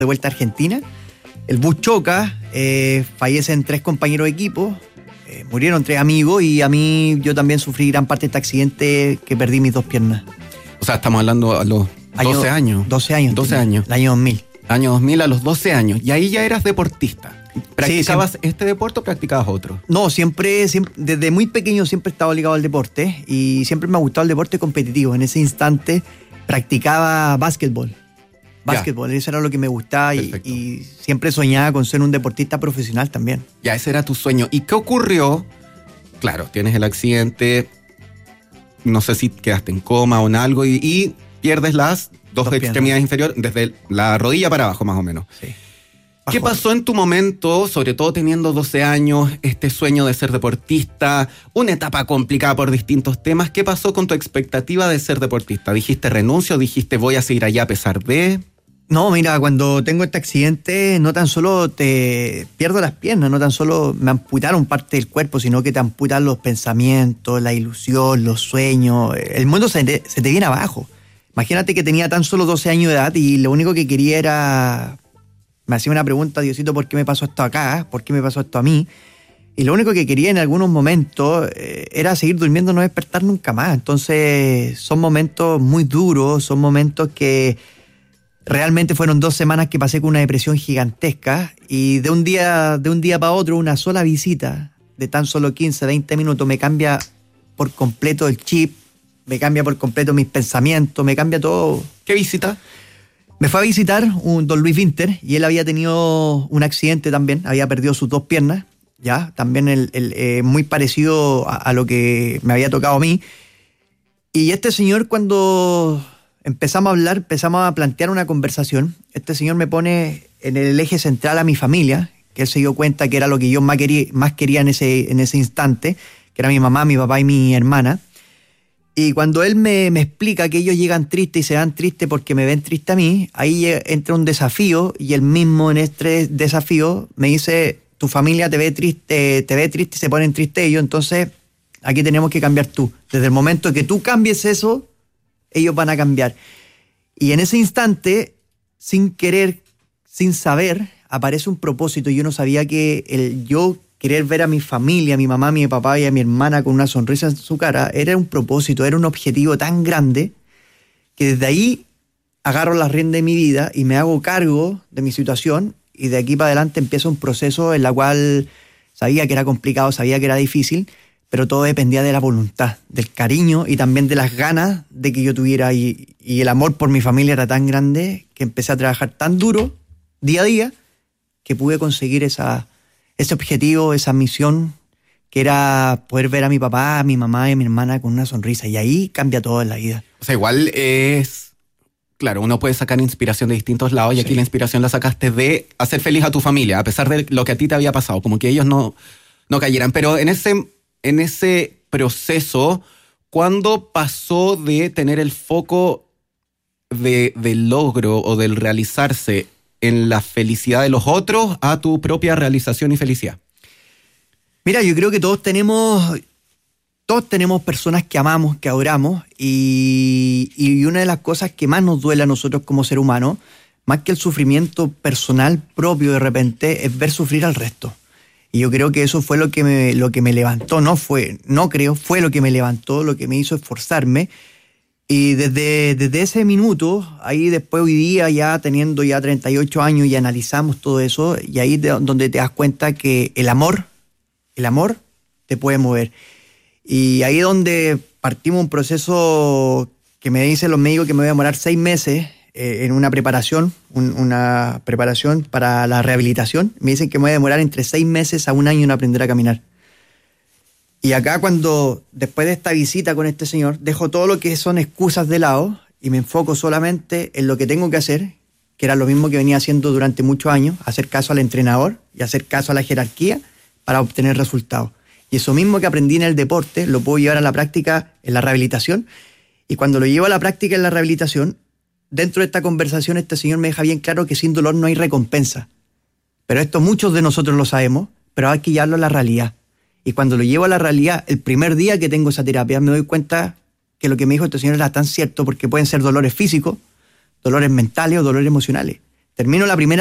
de vuelta a Argentina. El bus choca, fallecen 3 compañeros de equipo, murieron 3 amigos y a mí yo también sufrí gran parte de este accidente que perdí mis 2 piernas. O sea, estamos hablando a los 12 años. 12 años. 12 años. El año 2000. Año 2000 a los 12 años. Y ahí ya eras deportista. ¿Practicabas este deporte o practicabas otro? No, siempre, desde muy pequeño siempre he estado ligado al deporte y siempre me ha gustado el deporte competitivo. En ese instante practicaba básquetbol. Eso era lo que me gustaba y siempre soñaba con ser un deportista profesional también. Ya, ese era tu sueño. ¿Y qué ocurrió? Claro, tienes el accidente, no sé si quedaste en coma o en algo y pierdes las dos extremidades inferiores, desde la rodilla para abajo más o menos. Sí. ¿Qué pasó en tu momento, sobre todo teniendo 12 años, este sueño de ser deportista, una etapa complicada por distintos temas? ¿Qué pasó con tu expectativa de ser deportista? ¿Dijiste renuncio? ¿Dijiste voy a seguir allá a pesar de...? No, mira, cuando tengo este accidente no tan solo te pierdo las piernas, no tan solo me amputaron parte del cuerpo, sino que te amputan los pensamientos, la ilusión, los sueños. El mundo se te viene abajo. Imagínate que tenía tan solo 12 años de edad y lo único que quería era... Me hacía una pregunta, Diosito, ¿por qué me pasó esto acá? ¿Por qué me pasó esto a mí? Y lo único que quería en algunos momentos era seguir durmiendo, no despertar nunca más. Entonces son momentos muy duros, son momentos que realmente fueron 2 semanas que pasé con una depresión gigantesca y de un día para otro una sola visita de tan solo 15, 20 minutos me cambia por completo el chip, me cambia por completo mis pensamientos, me cambia todo. ¿Qué visita? Me fue a visitar un don Luis Winter y él había tenido un accidente también, había perdido sus 2 piernas, ya, también muy parecido a lo que me había tocado a mí. Y este señor, cuando empezamos a hablar, empezamos a plantear una conversación, este señor me pone en el eje central a mi familia, que él se dio cuenta que era lo que yo más quería en ese instante, que era mi mamá, mi papá y mi hermana. Y cuando él me explica que ellos llegan tristes y se van tristes porque me ven triste a mí, ahí entra un desafío y él mismo en este desafío me dice, tu familia te ve triste y se ponen tristes ellos, entonces aquí tenemos que cambiar tú. Desde el momento que tú cambies eso, ellos van a cambiar. Y en ese instante, sin querer, sin saber, aparece un propósito. Yo no sabía que el yo querer ver a mi familia, a mi mamá, a mi papá y a mi hermana con una sonrisa en su cara, era un propósito, era un objetivo tan grande que desde ahí agarro las riendas de mi vida y me hago cargo de mi situación y de aquí para adelante empieza un proceso en el cual sabía que era complicado, sabía que era difícil, pero todo dependía de la voluntad, del cariño y también de las ganas de que yo tuviera y el amor por mi familia era tan grande que empecé a trabajar tan duro día a día que pude conseguir ese objetivo, esa misión, que era poder ver a mi papá, a mi mamá y a mi hermana con una sonrisa. Y ahí cambia todo en la vida. O sea, igual es... Claro, uno puede sacar inspiración de distintos lados y aquí la inspiración la sacaste de hacer feliz a tu familia, a pesar de lo que a ti te había pasado, como que ellos no cayeran. Pero en ese proceso, ¿cuándo pasó de tener el foco del logro o del realizarse en la felicidad de los otros a tu propia realización y felicidad? Mira, yo creo que todos tenemos personas que amamos, que adoramos y una de las cosas que más nos duele a nosotros como ser humano, más que el sufrimiento personal propio de repente, es ver sufrir al resto. Y yo creo que eso fue lo que me levantó, fue lo que me levantó, lo que me hizo esforzarme. Y desde ese minuto, ahí después hoy día ya teniendo ya 38 años y analizamos todo eso, y ahí donde te das cuenta que el amor te puede mover. Y ahí donde partimos un proceso que me dicen los médicos que me voy a demorar 6 meses en una preparación para la rehabilitación. Me dicen que me voy a demorar entre 6 meses a 1 año en aprender a caminar. Y acá después de esta visita con este señor, dejo todo lo que son excusas de lado y me enfoco solamente en lo que tengo que hacer, que era lo mismo que venía haciendo durante muchos años, hacer caso al entrenador y hacer caso a la jerarquía para obtener resultados. Y eso mismo que aprendí en el deporte, lo puedo llevar a la práctica en la rehabilitación. Y cuando lo llevo a la práctica en la rehabilitación, dentro de esta conversación este señor me deja bien claro que sin dolor no hay recompensa. Pero esto muchos de nosotros lo sabemos, pero hay que llevarlo a la realidad. Y cuando lo llevo a la realidad, el primer día que tengo esa terapia, me doy cuenta que lo que me dijo este señor era tan cierto, porque pueden ser dolores físicos, dolores mentales o dolores emocionales. Termino la primera